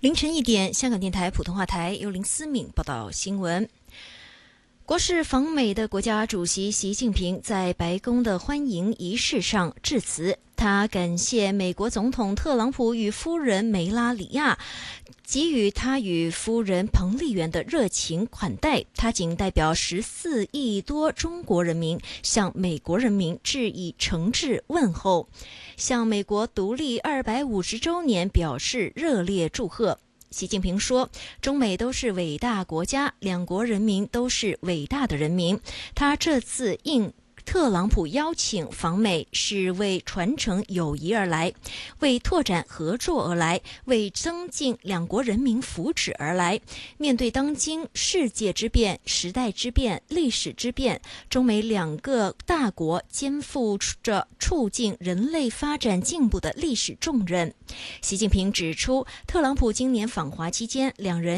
凌晨1点，香港电台普通话台由林思敏报道新闻。国事访美的国家主席习近平在白宫的欢迎仪式上致辞，他感谢美国总统特朗普与夫人梅拉里亚给予他与夫人彭丽媛的热情款待，他仅代表14亿多中国人民向美国人民致以诚挚问候，向美国独立250周年表示热烈祝贺。习近平说，中美都是伟大国家，两国人民都是伟大的人民。他这次应特朗普邀请访美，是为传承友谊而来，为拓展合作而来，为增进两国人民福祉而来。面对当今世界之变、时代之变、历史之变，中美两个大国肩负着促进人类发展进步的历史重任。习近平指出，特朗普今年访华期间，两人